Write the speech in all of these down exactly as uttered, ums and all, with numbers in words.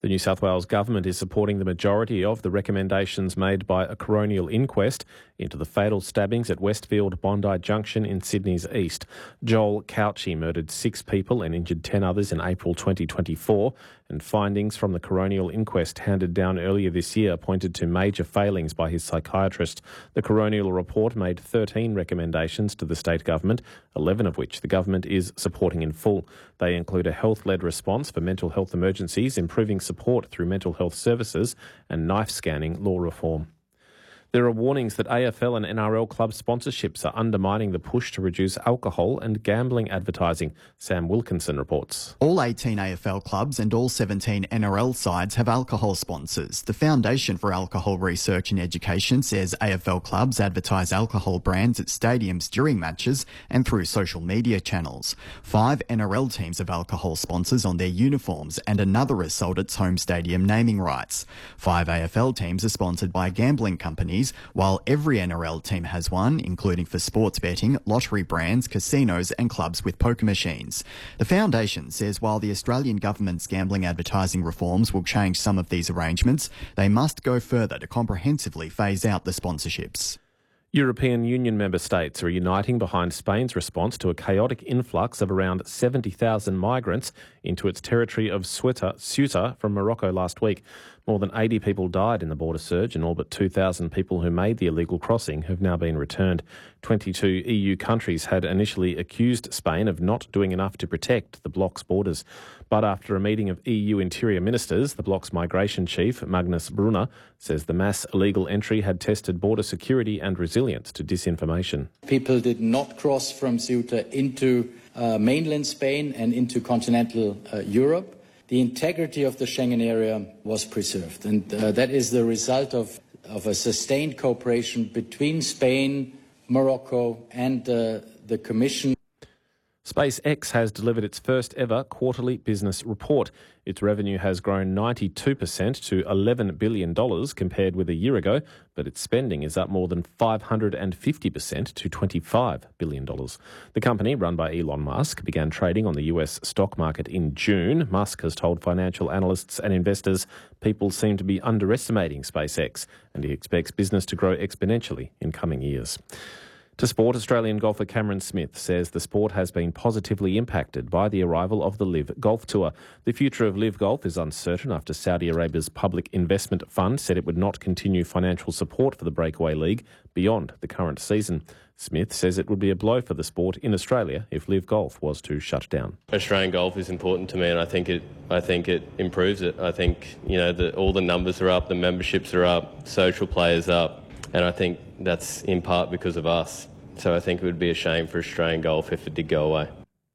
The New South Wales government is supporting the majority of the recommendations made by a coronial inquest into the fatal stabbings at Westfield Bondi Junction in Sydney's east. Joel Couchy murdered six people and injured ten others in April twenty twenty-four, and findings from the coronial inquest handed down earlier this year pointed to major failings by his psychiatrist. The coronial report made thirteen recommendations to the state government, eleven of which the government is supporting in full. They include a health-led response for mental health emergencies, improving support through mental health services, and knife scanning law reform. There are warnings that A F L and N R L club sponsorships are undermining the push to reduce alcohol and gambling advertising. Sam Wilkinson reports. All eighteen A F L clubs and all seventeen N R L sides have alcohol sponsors. The Foundation for Alcohol Research and Education says A F L clubs advertise alcohol brands at stadiums during matches and through social media channels. Five N R L teams have alcohol sponsors on their uniforms, and another has sold its home stadium naming rights. Five A F L teams are sponsored by gambling companies, while every N R L team has one, including for sports betting, lottery brands, casinos and clubs with poker machines. The Foundation says while the Australian government's gambling advertising reforms will change some of these arrangements, they must go further to comprehensively phase out the sponsorships. European Union member states are uniting behind Spain's response to a chaotic influx of around seventy thousand migrants into its territory of Ceuta, Ceuta from Morocco last week. More than eighty people died in the border surge, and all but two thousand people who made the illegal crossing have now been returned. twenty-two E U countries had initially accused Spain of not doing enough to protect the bloc's borders. But after a meeting of E U interior ministers, the bloc's migration chief, Magnus Brunner, says the mass illegal entry had tested border security and resilience to disinformation. People did not cross from Ceuta into uh, mainland Spain and into continental uh, Europe. The integrity of the Schengen area was preserved, and uh, that is the result of, of a sustained cooperation between Spain, Morocco and uh, the Commission. SpaceX has delivered its first ever quarterly business report. Its revenue has grown ninety-two percent to eleven billion dollars compared with a year ago, but its spending is up more than five hundred fifty percent to twenty-five billion dollars. The company, run by Elon Musk, began trading on the U S stock market in June. Musk has told financial analysts and investors people seem to be underestimating SpaceX, and he expects business to grow exponentially in coming years. To sport, Australian golfer Cameron Smith says the sport has been positively impacted by the arrival of the LIV Golf Tour. The future of LIV Golf is uncertain after Saudi Arabia's Public Investment Fund said it would not continue financial support for the breakaway league beyond the current season. Smith says it would be a blow for the sport in Australia if LIV Golf was to shut down. Australian golf is important to me, and I think it I think it improves it. I think, you know, the, all the numbers are up, the memberships are up, social players up. And I think that's in part because of us. So I think it would be a shame for Australian golf if it did go away.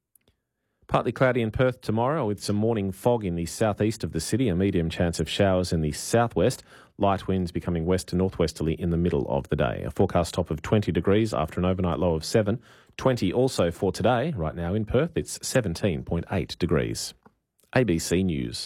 Partly cloudy in Perth tomorrow with some morning fog in the southeast of the city, a medium chance of showers in the southwest, light winds becoming west to northwesterly in the middle of the day. A forecast top of twenty degrees after an overnight low of seven. twenty also for today. Right now in Perth it's seventeen point eight degrees. A B C News.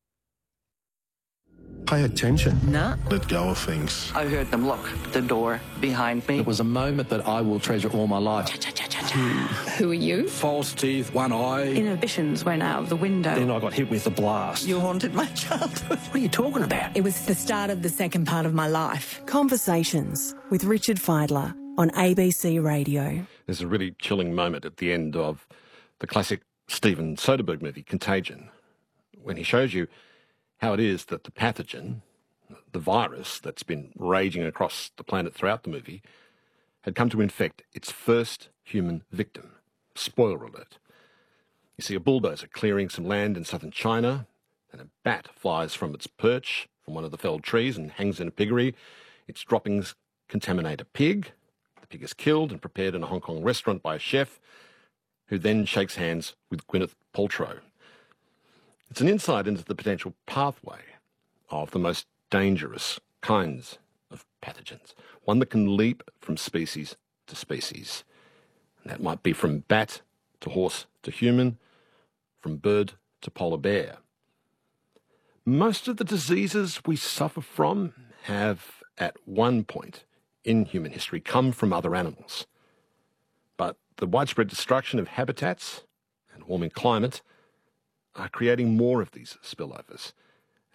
Pay attention. No. Let go of things. I heard them lock the door behind me. It was a moment that I will treasure all my life. Who are you? False teeth, one eye. Inhibitions went out of the window. Then I got hit with the blast. You haunted my childhood. What are you talking about? It was the start of the second part of my life. Conversations with Richard Feidler on A B C Radio. There's a really chilling moment at the end of the classic Steven Soderbergh movie, Contagion, when he shows you how it is that the pathogen, the virus that's been raging across the planet throughout the movie, had come to infect its first human victim. Spoiler alert. You see a bulldozer clearing some land in southern China, and a bat flies from its perch from one of the felled trees and hangs in a piggery. Its droppings contaminate a pig. The pig is killed and prepared in a Hong Kong restaurant by a chef, who then shakes hands with Gwyneth Paltrow. It's an insight into the potential pathway of the most dangerous kinds of pathogens, one that can leap from species to species. And that might be from bat to horse to human, from bird to polar bear. Most of the diseases we suffer from have, at one point in human history, come from other animals. But the widespread destruction of habitats and warming climate are creating more of these spillovers.